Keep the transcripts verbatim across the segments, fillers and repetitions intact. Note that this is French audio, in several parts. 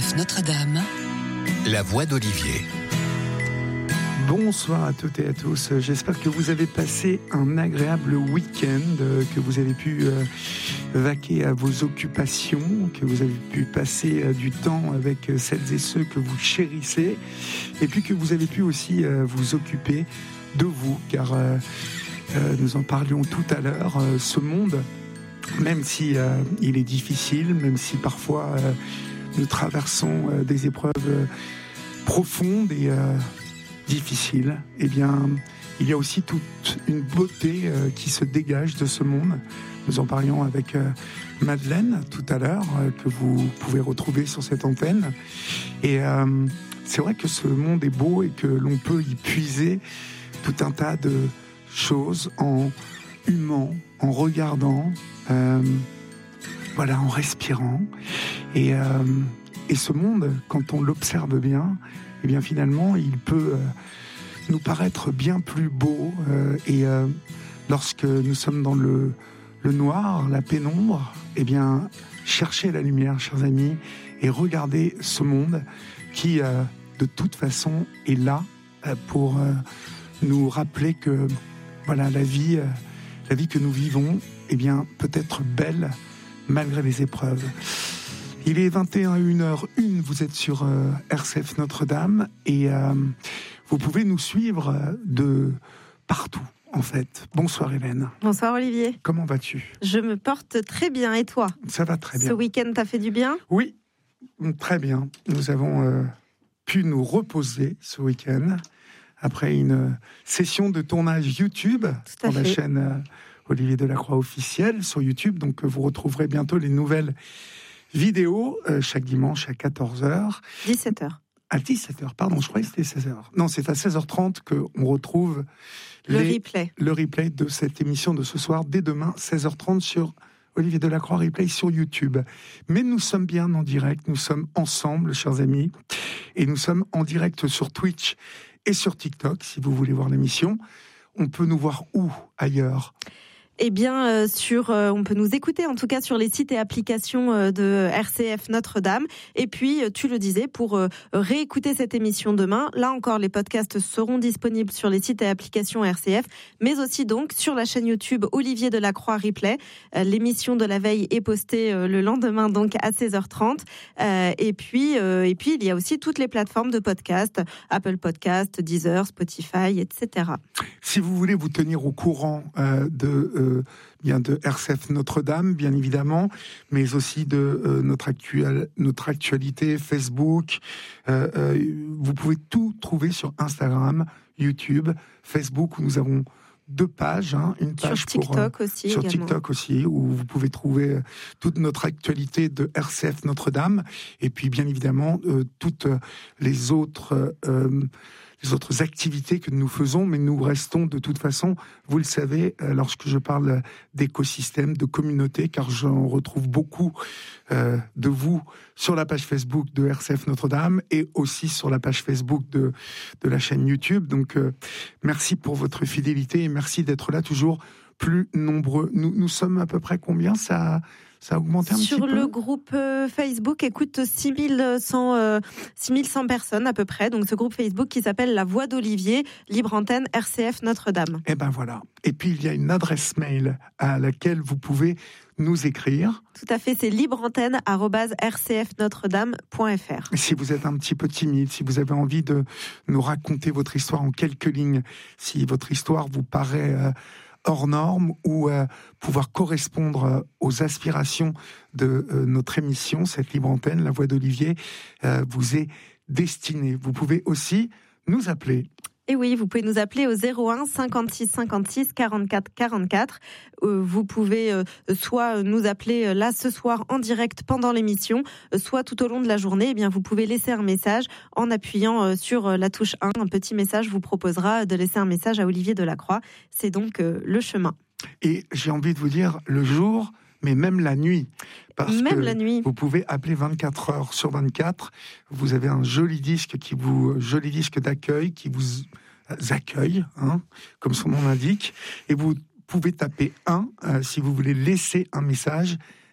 F Notre-Dame, la voix d'Olivier. Bonsoir à toutes et à tous, j'espère que vous avez passé un agréable week-end, que vous avez pu euh, vaquer à vos occupations, que vous avez pu passer euh, du temps avec celles et ceux que vous chérissez, et puis que vous avez pu aussi euh, vous occuper de vous, car euh, euh, nous en parlions tout à l'heure, euh, ce monde, même si euh, il est difficile, même si parfois euh, nous traversons euh, des épreuves euh, profondes et euh, difficile, eh bien, il y a aussi toute une beauté euh, qui se dégage de ce monde. Nous en parlions avec euh, Madeleine tout à l'heure, euh, que vous pouvez retrouver sur cette antenne. Et euh, c'est vrai que ce monde est beau et que l'on peut y puiser tout un tas de choses en humant, en regardant, euh, voilà, en respirant. Et, euh, et ce monde, quand on l'observe bien, eh bien finalement, il peut euh, nous paraître bien plus beau. Euh, et euh, lorsque nous sommes dans le, le noir, la pénombre, eh bien, cherchez la lumière, chers amis, et regardez ce monde qui, euh, de toute façon, est là euh, pour euh, nous rappeler que, voilà, la vie, euh, la vie que nous vivons, eh bien, peut être belle malgré les épreuves. Il est vingt et une heures une, vous êtes sur euh, R C F Notre-Dame et euh, vous pouvez nous suivre de partout, en fait. Bonsoir Hélène. Bonsoir Olivier. Comment vas-tu ? Je me porte très bien, et toi ? Ça va très bien. Ce week-end t'a fait du bien ? Oui, très bien. Nous avons euh, pu nous reposer ce week-end après une session de tournage YouTube sur la chaîne euh, Olivier Delacroix officielle sur YouTube. Donc vous retrouverez bientôt les nouvelles vidéo euh, chaque dimanche à quatorze heures. dix-sept heures. À dix-sept heures, pardon, je croyais que c'était seize heures. Non, c'est à seize heures trente qu'on retrouve le, les, replay. le replay de cette émission de ce soir, dès demain, seize heures trente, sur Olivier Delacroix Replay sur YouTube. Mais nous sommes bien en direct, nous sommes ensemble, chers amis, et nous sommes en direct sur Twitch et sur TikTok, si vous voulez voir l'émission. On peut nous voir où ailleurs ? Eh bien, euh, sur, euh, on peut nous écouter en tout cas sur les sites et applications euh, de R C F Notre-Dame. Et puis, euh, tu le disais, pour euh, réécouter cette émission demain, là encore, les podcasts seront disponibles sur les sites et applications R C F, mais aussi donc sur la chaîne YouTube Olivier Delacroix Replay. Euh, l'émission de la veille est postée euh, le lendemain, donc à seize heures trente. Euh, et puis, euh, et puis, il y a aussi toutes les plateformes de podcasts, Apple Podcasts, Deezer, Spotify, et cetera. Si vous voulez vous tenir au courant euh, de euh, bien de R C F Notre-Dame, bien évidemment, mais aussi de euh, notre, actuel, notre actualité Facebook. Euh, euh, vous pouvez tout trouver sur Instagram, YouTube, Facebook, où nous avons deux pages, hein, une page sur TikTok pour, euh, aussi, sur également. TikTok aussi, où vous pouvez trouver toute notre actualité de R C F Notre-Dame, et puis bien évidemment euh, toutes les autres euh, les autres activités que nous faisons, mais nous restons de toute façon, vous le savez, euh, lorsque je parle d'écosystème, de communauté, car j'en retrouve beaucoup euh, de vous sur la page Facebook de R C F Notre-Dame et aussi sur la page Facebook de, de la chaîne YouTube. Donc, euh, merci pour votre fidélité et merci d'être là toujours plus nombreux. Nous, nous sommes à peu près combien ? Ça, ça a augmenté un Sur petit peu ? Sur le groupe euh, Facebook, écoute, six mille cent, euh, six mille cent personnes à peu près. Donc ce groupe Facebook qui s'appelle La Voix d'Olivier, libre antenne R C F Notre-Dame. Et ben voilà. Et puis il y a une adresse mail à laquelle vous pouvez nous écrire. Tout à fait, c'est libreantenne arobase r c f notre dame point f r. Si vous êtes un petit peu timide, si vous avez envie de nous raconter votre histoire en quelques lignes, si votre histoire vous paraît euh, hors norme ou euh, pouvoir correspondre euh, aux aspirations de euh, notre émission, cette libre antenne, La Voix d'Olivier, euh, vous est destinée. Vous pouvez aussi nous appeler. Et oui, vous pouvez nous appeler au zéro un cinquante-six cinquante-six quarante-quatre quarante-quatre. Euh, vous pouvez euh, soit nous appeler euh, là ce soir en direct pendant l'émission, euh, soit tout au long de la journée. Eh bien, vous pouvez laisser un message en appuyant euh, sur euh, la touche un. Un petit message vous proposera de laisser un message à Olivier Delacroix. C'est donc euh, le chemin. Et j'ai envie de vous dire, le jour, mais même la nuit. Parce même que la nuit. Vous pouvez appeler vingt-quatre heures sur vingt-quatre. Vous avez un joli disque qui vous, joli disque d'accueil qui vous accueille, hein, comme son nom l'indique. Et vous pouvez taper un euh, si vous voulez laisser un message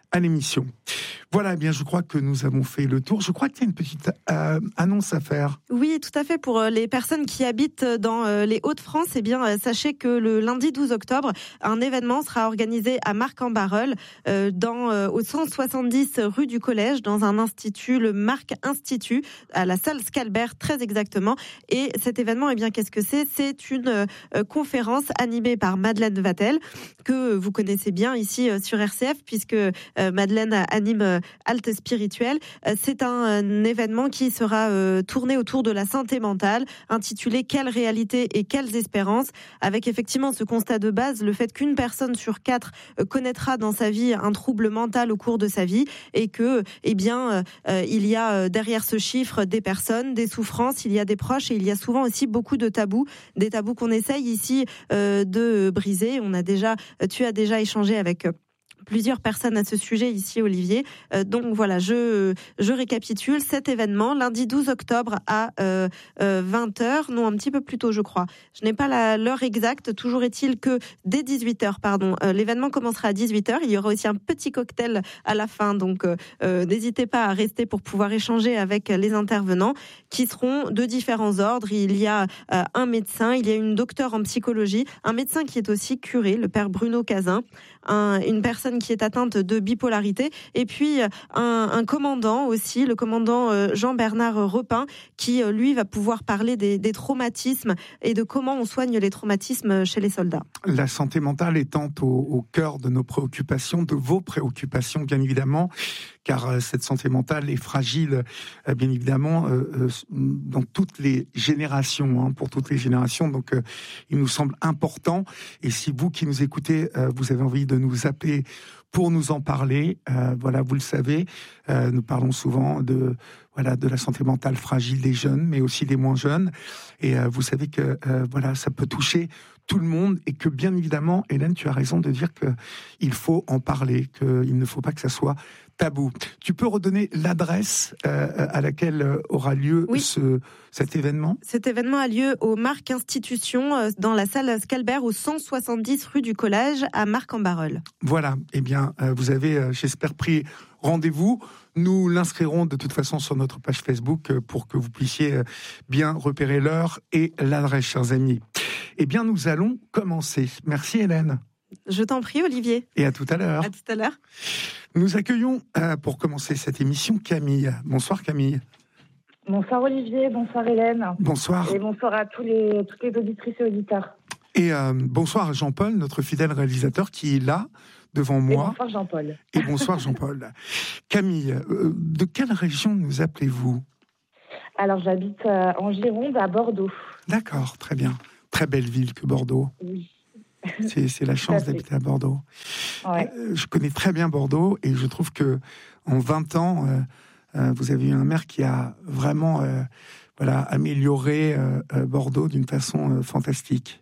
à l'émission. Voilà, eh bien, je crois que nous avons fait le tour. Je crois qu'il y a une petite euh, annonce à faire. Oui, tout à fait. Pour les personnes qui habitent dans les Hauts-de-France, eh bien, sachez que le lundi douze octobre, un événement sera organisé à Marc-en-Barœul, euh, dans, euh, au cent soixante-dix rue du Collège, dans un institut, le Marc Institut, à la salle Scalbert, très exactement. Et cet événement, eh bien, qu'est-ce que c'est ? C'est une euh, conférence animée par Madeleine Vatel, que vous connaissez bien ici euh, sur R C F, puisque euh, Madeleine anime euh, Halte Spirituelle. Euh, c'est un, un événement qui sera euh, tourné autour de la santé mentale, intitulé « Quelle réalité et quelles espérances ?» avec effectivement ce constat de base, le fait qu'une personne sur quatre euh, connaîtra dans sa vie un trouble mental au cours de sa vie, et que, eh bien, euh, il y a euh, derrière ce chiffre des personnes, des souffrances, il y a des proches, et il y a souvent aussi beaucoup de tabous, des tabous qu'on essaye ici euh, de briser. On a déjà, tu as déjà échangé avec euh, plusieurs personnes à ce sujet ici, Olivier. Euh, donc voilà, je, je récapitule cet événement, lundi douze octobre à euh, euh, vingt heures, non un petit peu plus tôt je crois. Je n'ai pas la, l'heure exacte, toujours est-il que dès dix-huit heures, pardon, euh, l'événement commencera à dix-huit heures, il y aura aussi un petit cocktail à la fin, donc euh, euh, n'hésitez pas à rester pour pouvoir échanger avec les intervenants qui seront de différents ordres. Il y a euh, un médecin, il y a une docteure en psychologie, un médecin qui est aussi curé, le père Bruno Cazin, un, une personne qui est atteinte de bipolarité, et puis un, un commandant aussi, le commandant Jean-Bernard Repin, qui lui va pouvoir parler des, des traumatismes et de comment on soigne les traumatismes chez les soldats. La santé mentale étant au, au cœur de nos préoccupations, de vos préoccupations bien évidemment, car cette santé mentale est fragile, bien évidemment, euh, dans toutes les générations, hein, pour toutes les générations. Donc, euh, il nous semble important. Et si vous qui nous écoutez, euh, vous avez envie de nous appeler pour nous en parler, euh, voilà, vous le savez, euh, nous parlons souvent de voilà de la santé mentale fragile des jeunes, mais aussi des moins jeunes. Et euh, vous savez que euh, voilà, ça peut toucher tout le monde, et que bien évidemment, Hélène, tu as raison de dire que il faut en parler, qu'il ne faut pas que ça soit tabou. Tu peux redonner l'adresse euh, à laquelle aura lieu oui. ce, cet événement ? Cet événement a lieu au Marc Institution, euh, dans la salle Scalbert, au cent soixante-dix rue du Collège, à Marc-en-Barœul. Voilà, eh bien, euh, vous avez, euh, j'espère, pris rendez-vous. Nous l'inscrirons de toute façon sur notre page Facebook euh, pour que vous puissiez euh, bien repérer l'heure et l'adresse, chers amis. Eh bien, nous allons commencer. Merci Hélène. Je t'en prie, Olivier. Et à tout à l'heure. À tout à l'heure. Nous accueillons, euh, pour commencer cette émission, Camille. Bonsoir Camille. Bonsoir Olivier, bonsoir Hélène. Bonsoir. Et bonsoir à tous les, toutes les auditrices et auditeurs. Et euh, bonsoir à Jean-Paul, notre fidèle réalisateur, qui est là, devant moi. Et bonsoir Jean-Paul. Et bonsoir Jean-Paul. Camille, euh, de quelle région nous appelez-vous ? Alors j'habite euh, en Gironde, à Bordeaux. D'accord, très bien. Très belle ville que Bordeaux. Oui. C'est, c'est la chance d'habiter à Bordeaux. Ouais. Euh, je connais très bien Bordeaux, et je trouve que en vingt ans, euh, euh, vous avez eu un maire qui a vraiment euh, voilà, amélioré euh, euh, Bordeaux d'une façon euh, fantastique.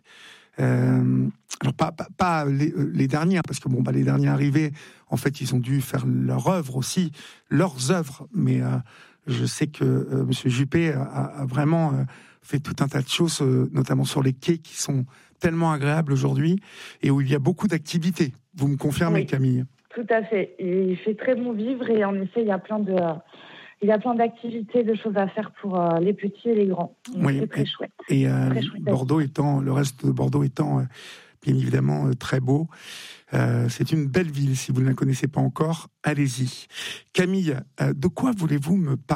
Euh, alors pas, pas, pas les, les derniers, parce que bon, bah, les derniers arrivés, en fait, ils ont dû faire leur œuvre aussi, leurs œuvres. Mais euh, je sais que euh, Monsieur Juppé a, a vraiment euh, fait tout un tas de choses, euh, notamment sur les quais, qui sont tellement agréables aujourd'hui, et où il y a beaucoup d'activités. Vous me confirmez, oui, Camille ? Tout à fait. Il fait très bon vivre, et en effet, il y a plein de, il y a plein d'activités, de choses à faire pour euh, les petits et les grands. Donc, oui, c'est très et, chouette. Et euh, très chouette Bordeaux étant, le reste de Bordeaux étant euh, bien évidemment euh, très beau. Euh, c'est une belle ville. Si vous ne la connaissez pas encore, allez-y. Camille, euh, de quoi voulez-vous me parler ?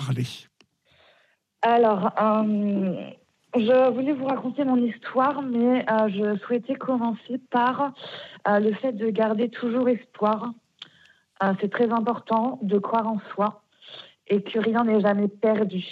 Alors, euh, je voulais vous raconter mon histoire, mais euh, je souhaitais commencer par euh, le fait de garder toujours espoir. Euh, c'est très important de croire en soi et que rien n'est jamais perdu.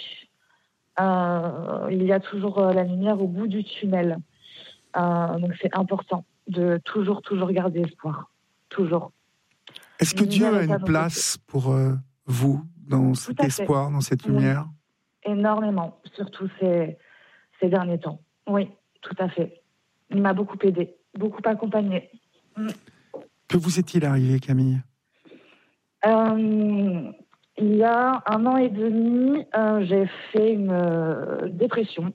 Euh, il y a toujours euh, la lumière au bout du tunnel. Euh, donc c'est important de toujours, toujours garder espoir. Toujours. Est-ce que Dieu a une place pour euh, vous dans cet espoir, dans cette lumière ? Oui. Énormément, surtout ces, ces derniers temps. Oui, tout à fait. Il m'a beaucoup aidé, beaucoup accompagné. Que vous est-il arrivé, Camille ? euh, Il y a un an et demi, euh, j'ai fait une euh, dépression.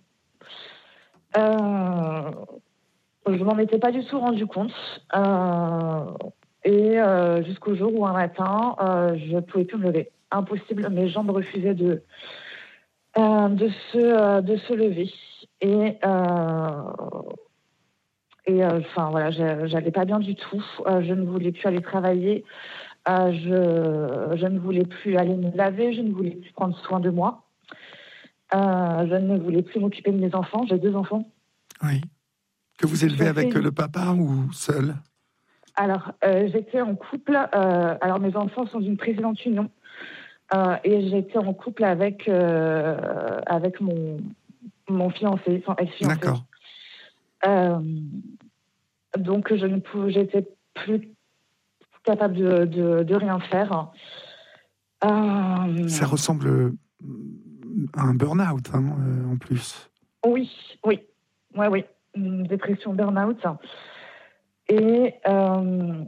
Euh, je ne m'en étais pas du tout rendu compte. Euh, Et euh, jusqu'au jour où un matin, euh, je ne pouvais plus me lever. Impossible, mes jambes refusaient de, euh, de, se, euh, de se lever. Et, euh, et euh, enfin, voilà, j'allais pas bien du tout. Euh, je ne voulais plus aller travailler. Euh, je, je ne voulais plus aller me laver. Je ne voulais plus prendre soin de moi. Euh, je ne voulais plus m'occuper de mes enfants. J'ai deux enfants. Oui. Que vous élevez avec fait... le papa ou seul? Alors, euh, j'étais en couple. Euh, alors, mes enfants sont d'une précédente union. Euh, et j'étais en couple avec, euh, avec mon, mon fiancé, enfin ex-fiancé. D'accord. Euh, donc, je ne pouvais, j'étais plus capable de, de, de rien faire. Euh, Ça ressemble à un burn-out, hein, euh, en plus. Oui, oui, oui, oui. Une dépression burn-out. Et euh,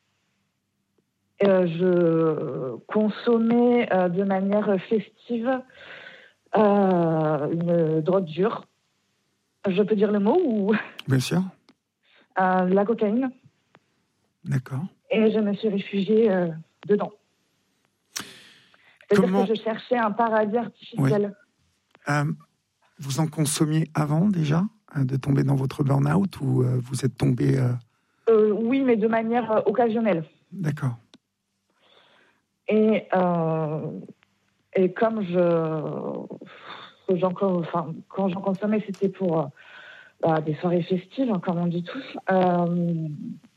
euh, je consommais euh, de manière festive euh, une drogue dure. Je peux dire le mot ou... Bien sûr. Euh, la cocaïne. D'accord. Et je me suis réfugiée euh, dedans. C'est-à-dire Comment... que je cherchais un paradis artificiel. Oui. Euh, vous en consommiez avant déjà euh, de tomber dans votre burn-out ou euh, vous êtes tombé... Euh... Euh, oui, mais de manière euh, occasionnelle. D'accord. Et, euh, et comme je... J'en, enfin, quand j'en consommais, c'était pour... Euh, bah, des soirées festives, hein, comme on dit tous. Euh,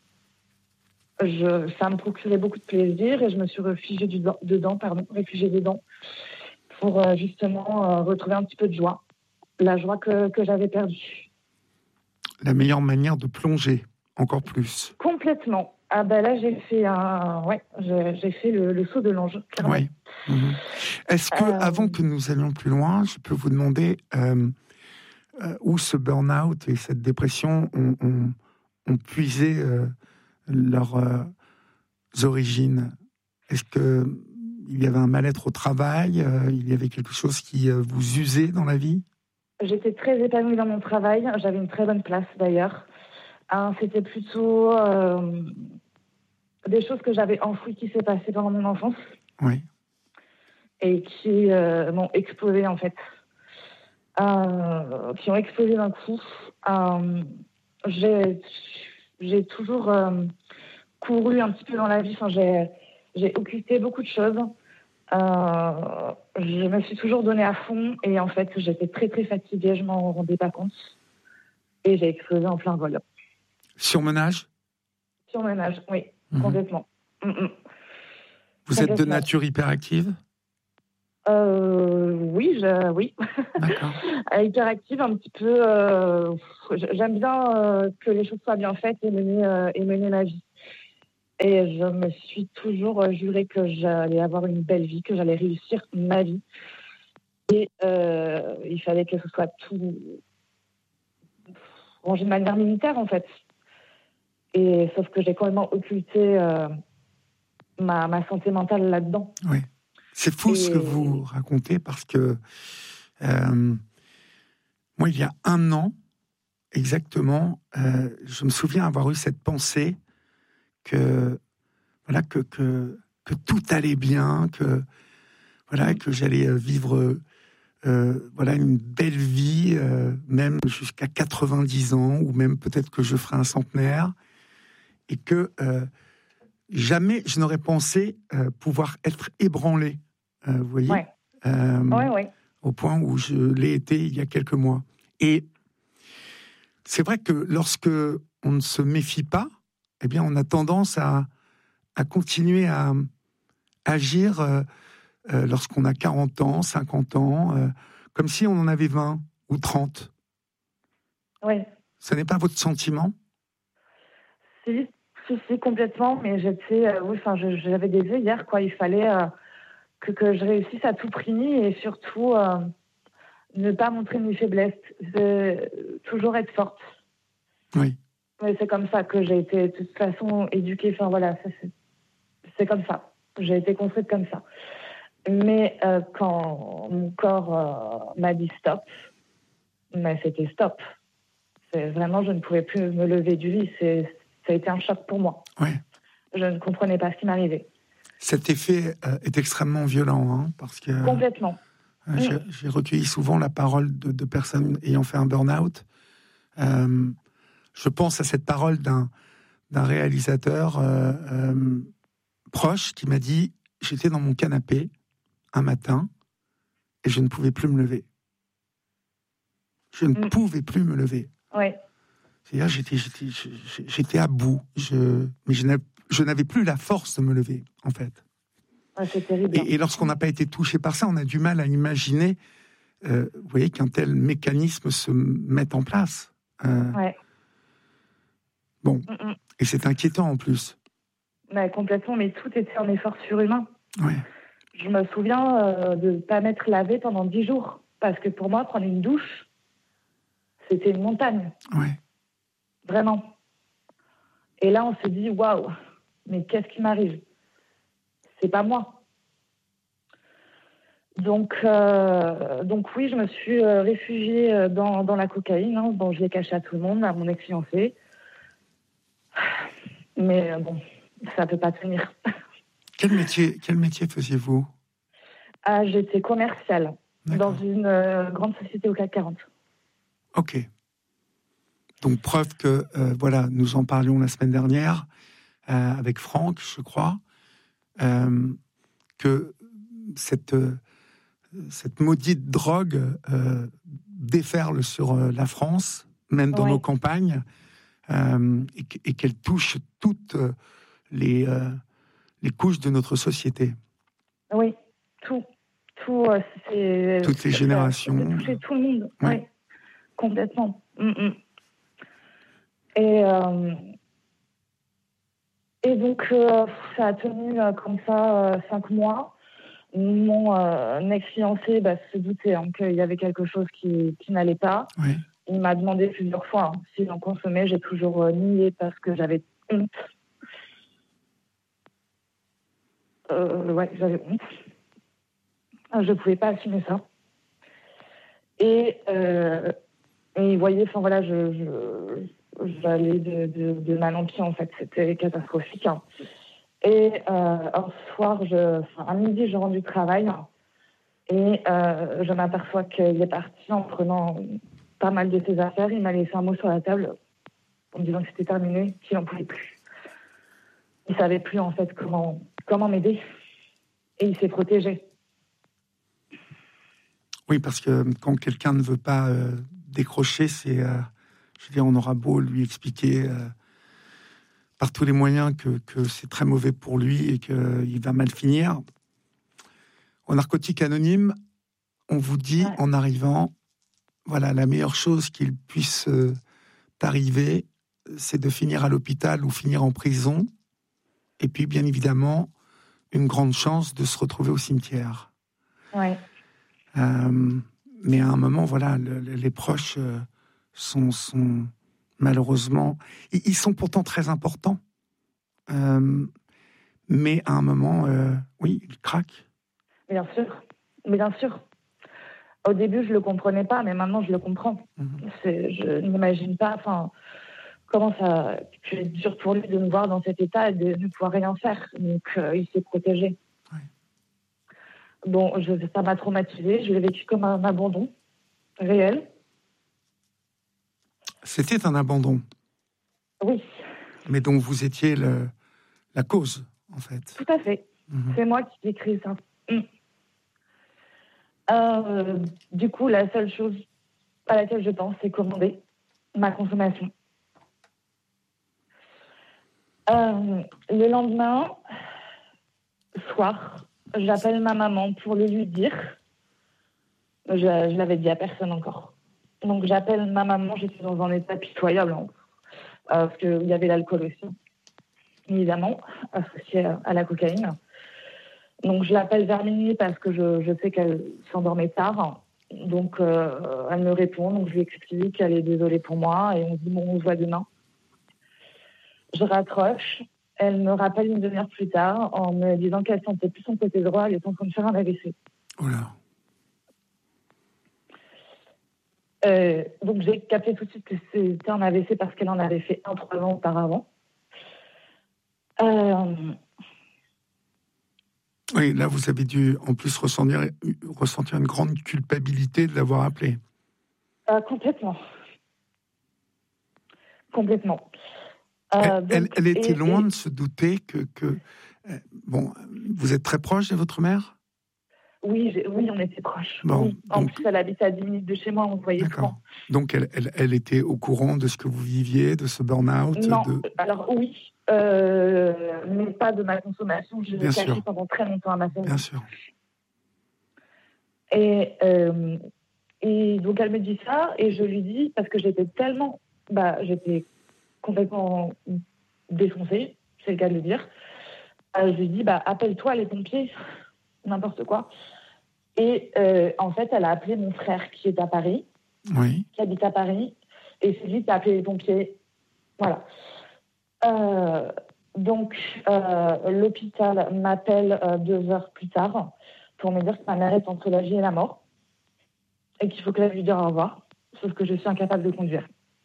je, ça me procurait beaucoup de plaisir et je me suis réfugiée du, dedans, pardon, réfugiée dedans pour euh, justement euh, retrouver un petit peu de joie, la joie que, que j'avais perdue. La meilleure manière de plonger, encore plus. Complètement. Ah ben là, j'ai fait un, ouais, j'ai, j'ai fait le, le saut de l'ange, clairement. Oui. Mmh. Est-ce que, euh... avant que nous allions plus loin, je peux vous demander euh, euh, où ce burn-out et cette dépression ont, ont, ont puisé euh, leurs euh, origines? Est-ce que il y avait un mal-être au travail? euh, Il y avait quelque chose qui euh, vous usait dans la vie? J'étais très épanouie dans mon travail. J'avais une très bonne place, d'ailleurs. Hein, c'était plutôt euh, des choses que j'avais enfouies qui s'est passé pendant mon enfance. Oui. Et qui euh, m'ont explosé, en fait. Euh, qui ont explosé d'un coup. Euh, j'ai, j'ai toujours euh, couru un petit peu dans la vie. Enfin, j'ai, j'ai occupé beaucoup de choses. Euh, je me suis toujours donnée à fond. Et en fait, j'étais très, très fatiguée. Je m'en rendais pas compte. Et j'ai explosé en plein vol. Surmenage? Surmenage, oui, mmh. complètement. Mmh. Vous complètement. Êtes de nature hyperactive? euh, Oui, je, oui. D'accord. Hyperactive, un petit peu. Euh, j'aime bien euh, que les choses soient bien faites et mener, euh, et mener ma vie. Et je me suis toujours euh, juré que j'allais avoir une belle vie, que j'allais réussir ma vie. Et euh, il fallait que ce soit tout rangé de manière militaire, en fait. Et sauf que j'ai complètement occulté euh, ma, ma santé mentale là-dedans. Oui. C'est fou et... ce que vous racontez parce que euh, moi, il y a un an, exactement, euh, je me souviens avoir eu cette pensée que, voilà, que, que, que tout allait bien, que, voilà, que j'allais vivre euh, voilà, une belle vie, euh, même jusqu'à quatre-vingt-dix ans, ou même peut-être que je ferai un centenaire. Et que euh, jamais je n'aurais pensé euh, pouvoir être ébranlé, euh, vous voyez, ouais. Euh, ouais, ouais. au point où je l'ai été il y a quelques mois. Et c'est vrai que lorsque on ne se méfie pas, eh bien, on a tendance à, à continuer à agir euh, euh, lorsqu'on a quarante ans, cinquante ans, euh, comme si on en avait vingt ou trente. Oui. Ce n'est pas votre sentiment? Si. Si, si, complètement, mais j'étais, euh, oui, enfin, j'avais des œillères, quoi. Il fallait euh, que, que je réussisse à tout prix et surtout euh, ne pas montrer mes faiblesses, de, toujours être forte. Oui. Mais c'est comme ça que j'ai été, de toute façon, éduquée. Enfin, voilà, ça, c'est, c'est comme ça. J'ai été construite comme ça. Mais euh, quand mon corps euh, m'a dit stop, mais c'était stop. C'est vraiment, je ne pouvais plus me lever du lit. C'est Ça a été un choc pour moi. Oui. Je ne comprenais pas ce qui m'arrivait. Cet effet euh, est extrêmement violent, hein, parce que... Complètement. Euh, j'ai, j'ai recueilli souvent la parole de, de personnes ayant fait un burn-out. Euh, je pense à cette parole d'un, d'un réalisateur euh, euh, proche qui m'a dit « J'étais dans mon canapé un matin et je ne pouvais plus me lever. Je ne Mm. pouvais plus me lever. » Oui. C'est-à-dire, j'étais, j'étais, j'étais à bout, je, mais je n'avais, je n'avais plus la force de me lever, en fait. Ouais, c'est terrible. Et, et lorsqu'on n'a pas été touché par ça, on a du mal à imaginer, euh, vous voyez, qu'un tel mécanisme se mette en place. Euh, Ouais. Bon, Mm-mm. et c'est inquiétant en plus. Ouais, complètement, mais tout était un effort surhumain. Ouais. Je me souviens euh, de ne pas m'être lavée pendant dix jours. Parce que pour moi, prendre une douche, c'était une montagne. Ouais. Vraiment. Et là, on se dit, waouh, mais qu'est-ce qui m'arrive? C'est pas moi. Donc, euh, donc oui, je me suis euh, réfugiée dans, dans la cocaïne. Hein, bon, je l'ai cachée à tout le monde, à mon ex-fiancé. Mais euh, bon, ça peut pas tenir. Quel métier, quel métier faisiez-vous? Ah, j'étais commerciale D'accord. dans une euh, grande société au C A C quarante. Ok. Donc preuve que, euh, voilà, nous en parlions la semaine dernière euh, avec Franck, je crois, euh, que cette, euh, cette maudite drogue euh, déferle sur euh, la France, même dans Ouais. nos campagnes, euh, et, qu- et qu'elle touche toutes euh, les, euh, les couches de notre société. Oui, tout. Tout, euh, c'est... Toutes les ça- générations. Ça peut toucher tout le monde. Ouais. Oui, complètement. Mm-mm. Et, euh, et donc, euh, ça a tenu euh, comme ça euh, cinq mois. Mon euh, ex-fiancé bah, se doutait hein, qu'il y avait quelque chose qui, qui n'allait pas. Ouais. Il m'a demandé plusieurs fois hein, si j'en consommais. J'ai toujours euh, nié parce que j'avais honte. Euh, ouais, j'avais honte. Je ne pouvais pas assumer ça. Et, euh, et vous voyez, enfin voilà, je, je, j'allais de, de, de mal en pis, en fait. C'était catastrophique. Hein. Et euh, un soir, je, enfin, à midi, je rentre du travail et euh, je m'aperçois qu'il est parti en prenant pas mal de ses affaires. Il m'a laissé un mot sur la table en me disant que c'était terminé, qu'il n'en pouvait plus. Il ne savait plus, en fait, comment, comment m'aider. Et il s'est protégé. Oui, parce que quand quelqu'un ne veut pas euh, décrocher, c'est, euh, je veux dire, on aura beau lui expliquer euh, par tous les moyens que, que c'est très mauvais pour lui et qu'il va mal finir. Au Narcotique Anonyme, on vous dit Ouais. en arrivant, voilà, la meilleure chose qu'il puisse euh, t'arriver, c'est de finir à l'hôpital ou finir en prison. Et puis, bien évidemment, une grande chance de se retrouver au cimetière. Ouais. Euh, mais à un moment, voilà, le, le, les proches euh, sont, sont malheureusement... Ils, ils sont pourtant très importants. Euh, mais à un moment, euh, oui, ils craquent. Bien sûr. Bien sûr. Au début, je ne le comprenais pas, mais maintenant, je le comprends. Mmh. C'est, je n'imagine pas enfin, comment ça a pu être dur pour lui de me voir dans cet état et de ne pouvoir rien faire. Donc, euh, il s'est protégé. Ouais. Bon, je, ça m'a traumatisée. Je l'ai vécu comme un abandon réel. C'était un abandon. Oui. Mais dont vous étiez le, la cause, en fait. Tout à fait. Mmh. C'est moi qui ai créé ça. Mmh. Euh, du coup, la seule chose à laquelle je pense, c'est commander ma consommation. Euh, le lendemain, soir, j'appelle ma maman pour le lui dire. Je, je l'avais dit à personne encore. Donc j'appelle ma maman, j'étais dans un état pitoyable, hein, euh, parce qu'il y avait l'alcool aussi, évidemment, associé à, à la cocaïne. Donc je l'appelle vers minuit parce que je, je sais qu'elle s'endormait tard. Donc euh, elle me répond, donc je lui explique qu'elle est désolée pour moi et on se dit bon, on se voit demain. Je raccroche, elle me rappelle une demi-heure plus tard en me disant qu'elle sentait plus son côté droit, elle est en train de faire un A V C. Oh là. Euh, donc j'ai capté tout de suite que c'était un A V C parce qu'elle en avait fait un trois ans auparavant. Euh, Oui, là, vous avez dû en plus ressentir, ressentir une grande culpabilité de l'avoir appelé. euh, complètement. Complètement. Euh, Elle, elle, donc, elle était et, loin et, de se douter que, que... Bon, vous êtes très proche de votre mère ? Oui, j'ai, oui, on était proches. Bon, Oui. En donc, plus, elle habite à dix minutes de chez moi, on se voyait d'accord. souvent. Donc, elle, elle, elle était au courant de ce que vous viviez, de ce burn-out Non, de... alors oui, euh, mais pas de ma consommation. Je l'ai Bien caché sûr. pendant très longtemps à ma famille. Bien sûr. Et, euh, et donc, elle me dit ça, et je lui dis, parce que j'étais tellement... Bah, j'étais complètement défoncée, c'est le cas de le dire. Euh, je lui dis, bah, appelle-toi les pompiers, n'importe quoi. Et euh, en fait, elle a appelé mon frère qui est à Paris, Oui. qui habite à Paris, et c'est lui qui a appelé les pompiers. Voilà. Euh, donc, euh, l'hôpital m'appelle euh, deux heures plus tard pour me dire que ma mère est entre la vie et la mort et qu'il faut que j'aille lui dire au revoir, sauf que je suis incapable de conduire.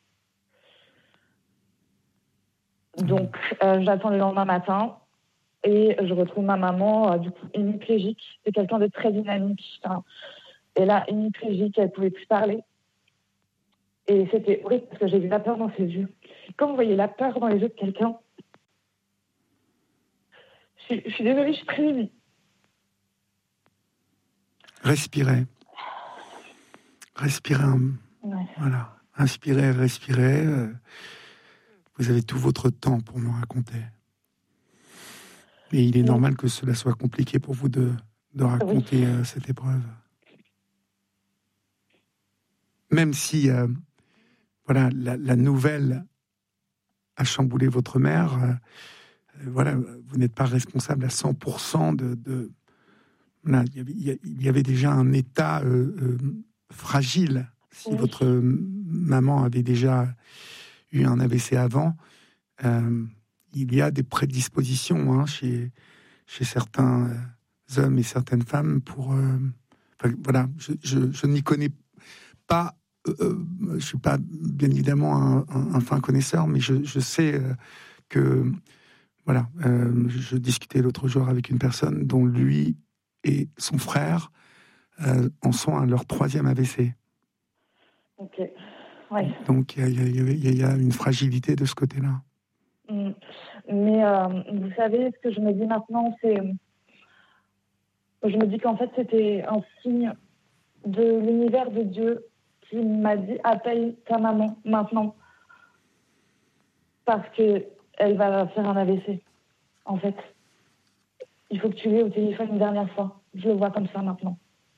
Donc, euh, j'attends le lendemain matin et je retrouve ma maman, euh, du coup, hémiplégique. C'est quelqu'un de très dynamique. Hein. Et là, hémiplégique, elle ne pouvait plus parler. Et c'était horrible parce que j'ai vu la peur dans ses yeux. Quand vous voyez la peur dans les yeux de quelqu'un, je suis, je suis désolée, je suis très émue. Respirez. Respirez. Ouais. Voilà. Inspirez, respirez. Euh, vous avez tout votre temps pour me raconter. Et il est Oui. normal que cela soit compliqué pour vous de, de raconter Oui. euh, cette épreuve. Même si, euh, voilà, la, la nouvelle a chamboulé votre mère, euh, euh, voilà, vous n'êtes pas responsable à cent pour cent de... de voilà, il, y avait, il y avait déjà un état euh, euh, fragile. Si Oui. votre maman avait déjà eu un A V C avant, euh, il y a des prédispositions hein, chez, chez certains euh, hommes et certaines femmes pour... Euh, enfin, voilà, je, je, je n'y connais pas, euh, euh, je ne suis pas bien évidemment un, un, un fin connaisseur, mais je, je sais euh, que... Voilà, euh, je, je discutais l'autre jour avec une personne dont lui et son frère euh, en sont à leur troisième A V C. Ok, ouais. Donc il y, y, y, y a une fragilité de ce côté-là. Mm. Mais euh, vous savez, ce que je me dis maintenant, c'est... Je me dis qu'en fait, c'était un signe de l'univers de Dieu qui m'a dit « Appelle ta maman maintenant. » Parce qu'elle va faire un A V C, en fait. Il faut que tu l'aies au téléphone une dernière fois. Je le vois comme ça maintenant.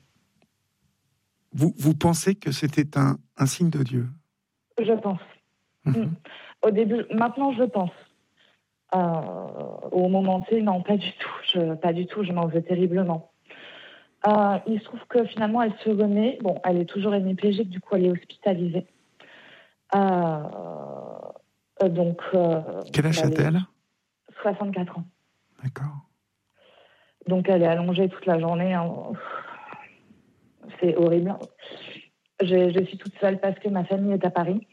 Vous, vous pensez que c'était un, un signe de Dieu ? Je pense. Mmh. Mm. Au début, maintenant je pense. Euh, au moment T, non, pas du tout. Je, pas du tout, je m'en veux terriblement. Euh, il se trouve que finalement, elle se remet. Bon, elle est toujours hémiplégique, du coup, elle est hospitalisée. Euh, donc. Euh, Quel âge a-t-elle ? soixante-quatre ans. D'accord. Donc, elle est allongée toute la journée. Hein. C'est horrible. Je, je suis toute seule parce que ma famille est à Paris.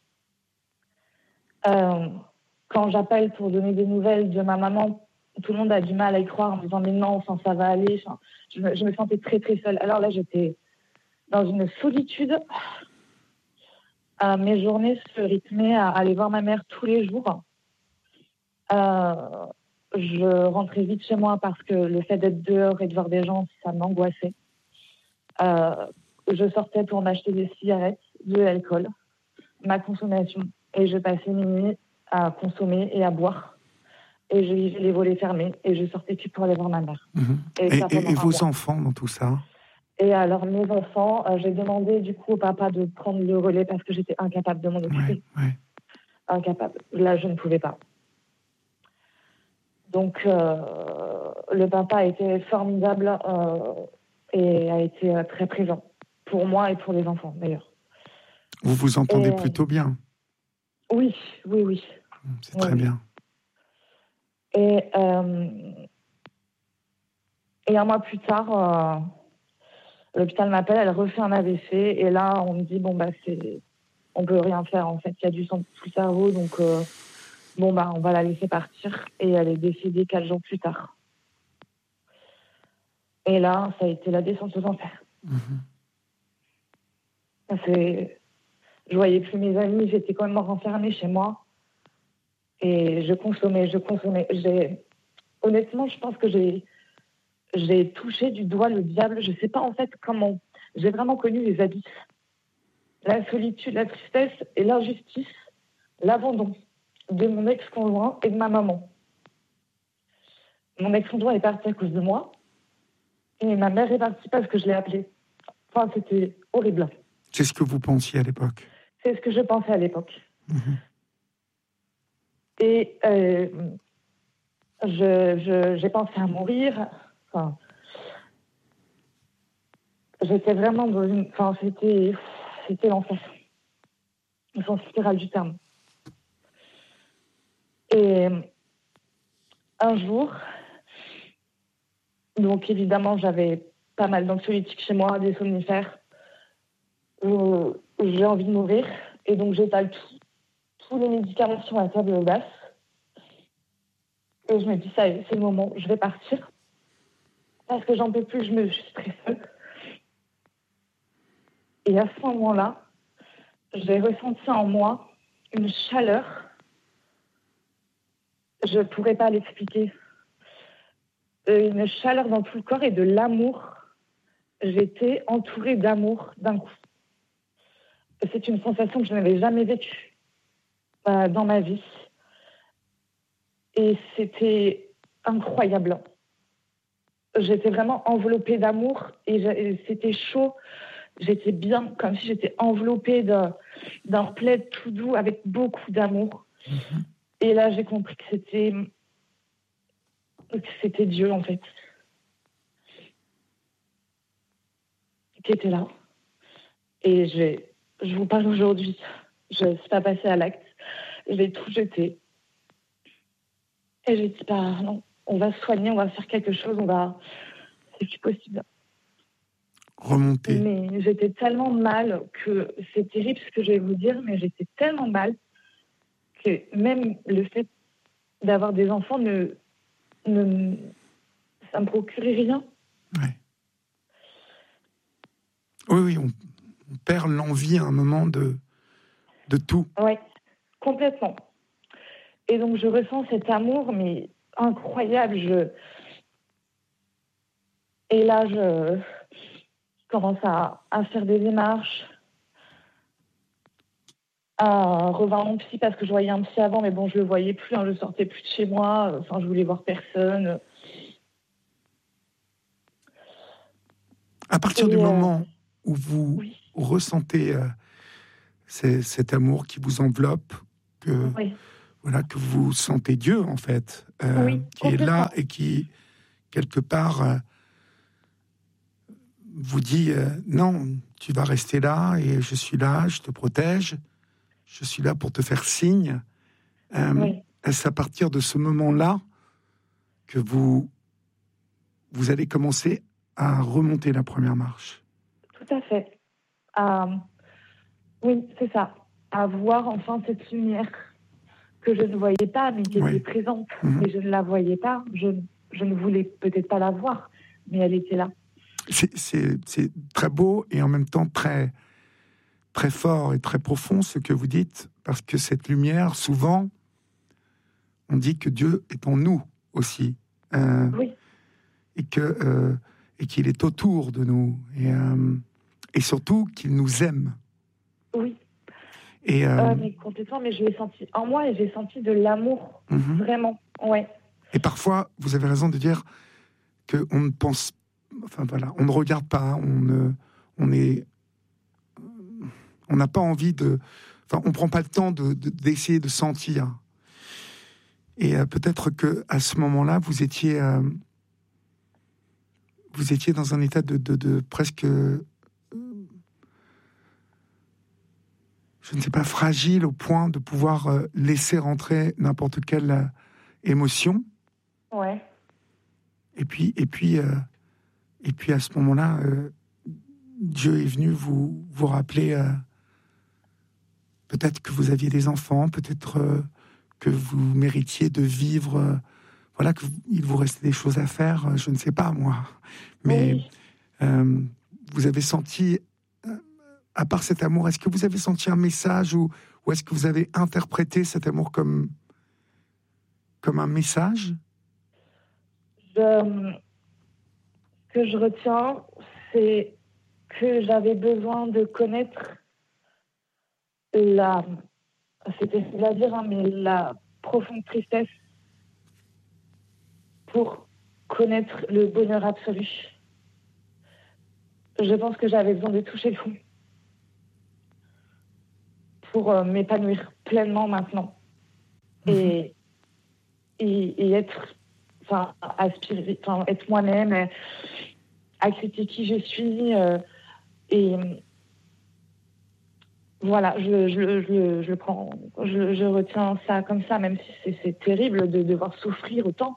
Euh, quand j'appelle pour donner des nouvelles de ma maman, tout le monde a du mal à y croire en me disant mais non, enfin, ça va aller. Enfin, je, me, je me sentais très très seule. Alors là, j'étais dans une solitude. Euh, mes journées se rythmaient à aller voir ma mère tous les jours. Euh, je rentrais vite chez moi parce que le fait d'être dehors et de voir des gens, ça m'angoissait. Euh, je sortais pour m'acheter des cigarettes, de l'alcool, ma consommation. Et je passais mes nuits à consommer et à boire. Et je vivais les volets fermés. Et je sortais plus pour aller voir ma mère. Mmh. Et, et, et, et vos mois. enfants dans tout ça ? Et alors, mes enfants, euh, j'ai demandé du coup au papa de prendre le relais parce que j'étais incapable de m'en occuper. Ouais, ouais. Incapable. Là, je ne pouvais pas. Donc, euh, le papa a été formidable euh, et a été euh, très présent. Pour moi et pour les enfants, d'ailleurs. Vous vous entendez et, plutôt bien ? Oui, oui, oui. C'est très oui. bien. Et, euh, et un mois plus tard, euh, l'hôpital m'appelle, elle refait un A V C. Et là, on me dit, bon, bah, c'est... on peut rien faire, en fait. Il y a du sang sous le cerveau, donc euh, bon, bah, on va la laisser partir. Et elle est décédée quatre jours plus tard. Et là, ça a été la descente aux enfers. Mmh. C'est... Je voyais plus mes amis, j'étais quand même renfermée chez moi. Et je consommais, je consommais. J'ai... Honnêtement, je pense que j'ai... j'ai touché du doigt le diable. Je ne sais pas en fait comment. J'ai vraiment connu les abysses. La solitude, la tristesse et l'injustice, l'abandon de mon ex-conjoint et de ma maman. Mon ex-conjoint est parti à cause de moi. Et ma mère est partie parce que je l'ai appelée. Enfin, c'était horrible. C'est ce que vous pensiez à l'époque? C'est ce que je pensais à l'époque. Mmh. Et euh, je, je, j'ai pensé à mourir. Enfin, j'étais vraiment dans une... Enfin, c'était, c'était l'enfer. Au sens littéral du terme. Et un jour... Donc, évidemment, j'avais pas mal d'anxiolytiques chez moi, des somnifères. Euh, j'ai envie de mourir. Et donc, j'étale tout, tous les médicaments sur la table basse. Et je me dis, ça y est, c'est le moment, je vais partir. Parce que j'en peux plus, je me je suis très seule. Et à ce moment-là, j'ai ressenti en moi une chaleur. Je ne pourrais pas l'expliquer. Une chaleur dans tout le corps et de l'amour. J'étais entourée d'amour d'un coup. C'est une sensation que je n'avais jamais vécue euh, dans ma vie. Et c'était incroyable. J'étais vraiment enveloppée d'amour et c'était chaud. J'étais bien, comme si j'étais enveloppée de, d'un plaid tout doux avec beaucoup d'amour. Mmh. Et là, j'ai compris que c'était... C'était Dieu, en fait, qui était là. Et j'ai, je vous parle aujourd'hui. Je ne suis pas passée à l'acte. J'ai tout jeté. Et j'ai dit, bah non, on va se soigner, on va faire quelque chose, on va... C'est plus possible. Remonter. Mais j'étais tellement mal que... C'est terrible ce que je vais vous dire, mais j'étais tellement mal que même le fait d'avoir des enfants ne... Ne, ça me procurait rien. Ouais. Oui, oui, on, on perd l'envie à un moment de, de tout. Oui, complètement. Et donc, je ressens cet amour, mais incroyable. Je... Et là, je, je commence à, à faire des démarches, à revoir mon psy, parce que je voyais un psy avant, mais bon, je le voyais plus, hein, je sortais plus de chez moi, enfin, je voulais voir personne. À partir Et du euh... moment où vous oui. ressentez euh, c'est, cet amour qui vous enveloppe, que, oui. voilà, que vous sentez Dieu, en fait, euh, oui, qui est là et qui, quelque part, euh, vous dit euh, non, tu vas rester là et je suis là, je te protège. Je suis là pour te faire signe. Euh, oui. Est-ce à partir de ce moment-là que vous, vous allez commencer à remonter la première marche? Tout à fait. Euh, oui, c'est ça. À voir enfin cette lumière que je ne voyais pas, mais qui oui. était présente. Mm-hmm. Mais je ne la voyais pas. Je, je ne voulais peut-être pas la voir, mais elle était là. C'est, c'est, c'est très beau et en même temps très... très fort et très profond ce que vous dites, parce que cette lumière, souvent, on dit que Dieu est en nous aussi, euh, oui. et, que, euh, et qu'il est autour de nous, et, euh, et surtout qu'il nous aime. Oui, et, euh, euh, mais complètement, mais je l'ai senti en moi et j'ai senti de l'amour, mm-hmm. vraiment, ouais. Et parfois, vous avez raison de dire qu'on ne pense, enfin voilà, on ne regarde pas, on, ne, on est... On n'a pas envie de... Enfin, on ne prend pas le temps de, de, d'essayer de sentir. Et euh, peut-être qu'à ce moment-là, vous étiez... Euh, vous étiez dans un état de, de, de presque... Euh, je ne sais pas, fragile au point de pouvoir euh, laisser rentrer n'importe quelle euh, émotion. Ouais. Et puis, et puis, euh, et puis à ce moment-là, euh, Dieu est venu vous, vous rappeler... Euh, peut-être que vous aviez des enfants, peut-être euh, que vous méritiez de vivre, euh, voilà, qu'il vous restait des choses à faire, euh, je ne sais pas moi. Mais Oui. euh, vous avez senti, euh, à part cet amour, est-ce que vous avez senti un message ou, ou est-ce que vous avez interprété cet amour comme, comme un message ? Je, ce que je retiens, c'est que j'avais besoin de connaître la, c'était facile à dire, hein, mais la profonde tristesse pour connaître le bonheur absolu. Je pense que j'avais besoin de toucher le fond pour euh, m'épanouir pleinement maintenant Mmh. et, et, et être, enfin, aspirer, enfin, être moi-même, euh, accepter qui je suis euh, et voilà, je, je, je, je prends, je, je retiens ça comme ça, même si c'est, c'est terrible de devoir souffrir autant.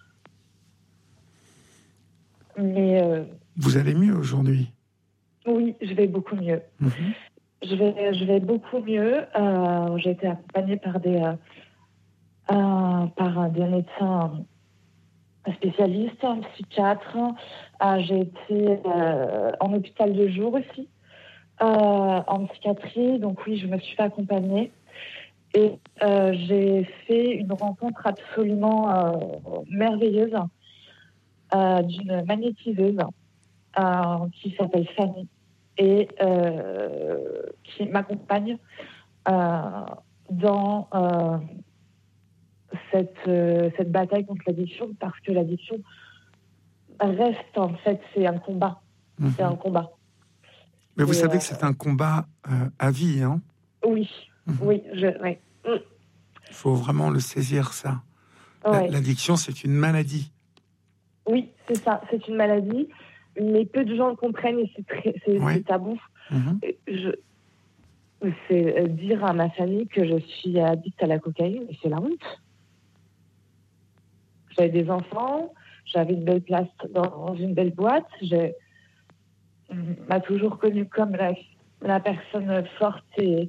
Mais euh, Vous allez mieux aujourd'hui ? oui, je vais beaucoup mieux. Mmh. Je vais, je vais beaucoup mieux. Euh, j'ai été accompagnée par des, euh, euh, par des médecins spécialistes, un psychiatre. Euh, j'ai été euh, en hôpital de jour aussi, euh, en psychiatrie. Donc oui, je me suis fait accompagner. Et euh, j'ai fait une rencontre absolument euh, merveilleuse euh, d'une magnétiseuse euh, qui s'appelle Fanny et euh, qui m'accompagne euh, dans euh, cette, euh, cette bataille contre l'addiction, parce que l'addiction reste, en fait, c'est un combat. Mmh. C'est un combat. Mais vous Et, savez euh, que c'est un combat euh, à vie, hein ? Oui, Mmh. oui, je, oui. Il faut vraiment le saisir, ça. Ouais. L'addiction, c'est une maladie. Oui, c'est ça, c'est une maladie, mais peu de gens le comprennent et c'est, très, c'est, Ouais. c'est tabou. Mmh. Je, c'est dire à ma famille que je suis addict à la cocaïne, et c'est la honte. J'avais des enfants, j'avais une belle place dans une belle boîte, j'ai, on m'a toujours connue comme la, la personne forte et,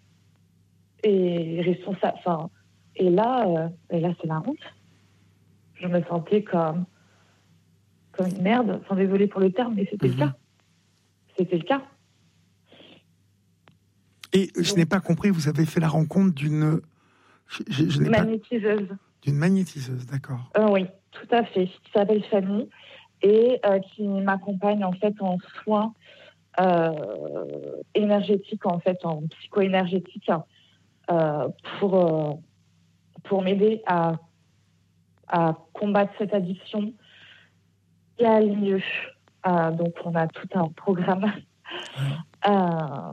et responsable. Enfin, et là, euh, et là, c'est la honte. Je me sentais comme, comme une merde. Enfin, désolée pour le terme, mais c'était Mmh. le cas. C'était le cas. Et je Donc, n'ai pas compris, vous avez fait la rencontre d'une... Je, je, je n'ai pas... magnétiseuse. D'une magnétiseuse, d'accord. Euh, oui, tout à fait. Qui s'appelle Fanny et euh, qui m'accompagne en fait en soins euh, énergétiques, en fait, en psycho-énergétique, euh, pour, euh, pour m'aider à, à combattre cette addiction et à aller mieux. Euh, donc, on a tout un programme euh,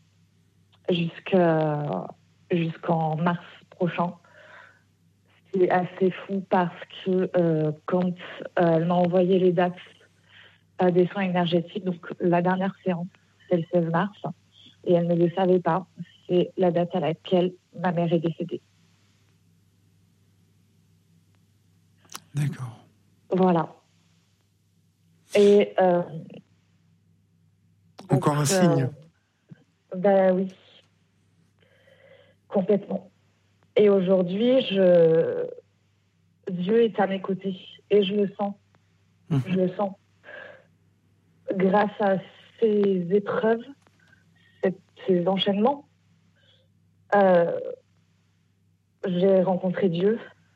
jusqu'à, jusqu'en mars prochain. C'est assez fou parce que euh, quand euh, elle m'a envoyé les dates euh, des soins énergétiques, donc la dernière séance, c'est le seize mars, et elle ne le savait pas, c'est la date à laquelle ma mère est décédée. D'accord. Voilà. Et euh, Encore donc, un signe. Euh, ben oui, complètement. Et aujourd'hui, je... Dieu est à mes côtés et je le sens. Mmh. Je le sens. Grâce à ces épreuves, ces, ces enchaînements, euh, j'ai rencontré Dieu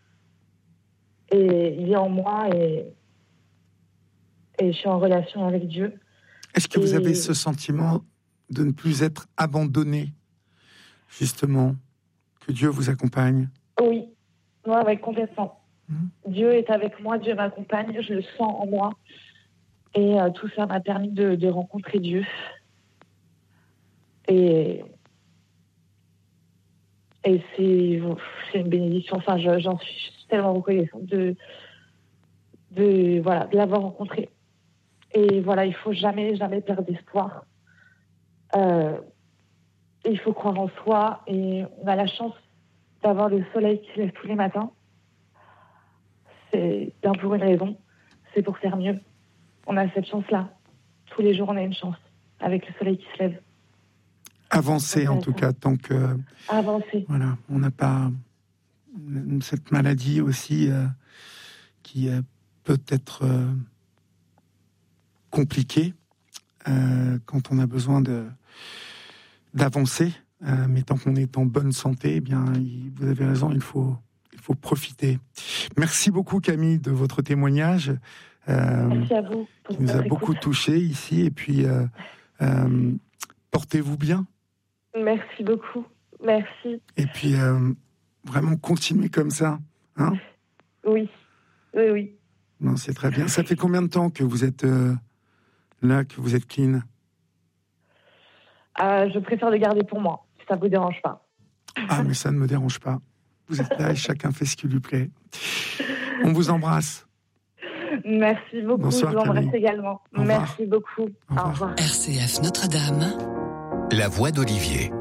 et il est en moi et, et je suis en relation avec Dieu. Est-ce que et... vous avez ce sentiment de ne plus être abandonné, justement, que Dieu vous accompagne ? Oui, ouais, ouais, complètement. Mmh. Dieu est avec moi, Dieu m'accompagne, je le sens en moi. Et euh, tout ça m'a permis de, de rencontrer Dieu. Et, et c'est, c'est une bénédiction. Enfin, je, j'en suis tellement reconnaissante de, de, voilà, de l'avoir rencontré. Et voilà, il ne faut jamais, jamais perdre d'espoir. Euh, il faut croire en soi. Et on a la chance d'avoir le soleil qui se lève tous les matins. C'est bien pour une raison. C'est pour faire mieux. On a cette chance-là. Tous les jours, on a une chance avec le soleil qui se lève. Avancer, en tout cas, tant que... Avancer. Voilà, on n'a pas... cette maladie aussi euh, qui euh, peut être euh, compliquée euh, quand on a besoin de, d'avancer. Euh, mais tant qu'on est en bonne santé, eh bien, il, vous avez raison, il faut, il faut profiter. Merci beaucoup Camille de votre témoignage. Euh, Merci à vous. Qui nous a beaucoup touchés ici. Et puis, euh, euh, portez-vous bien. Merci beaucoup. Merci. Et puis, euh, vraiment, continuez comme ça. Hein ? Oui, oui, oui. Non, c'est très bien. Ça fait combien de temps que vous êtes euh, là, que vous êtes clean ? euh, Je préfère le garder pour moi, si ça ne vous dérange pas. Ah, mais ça ne me dérange pas. Vous êtes là et chacun fait ce qui lui plaît. On vous embrasse. Merci beaucoup. Bonsoir, je vous embrasse Camille. également. Au revoir. Merci beaucoup. Au revoir. Au revoir. R C F Notre-Dame. La voix d'Olivier.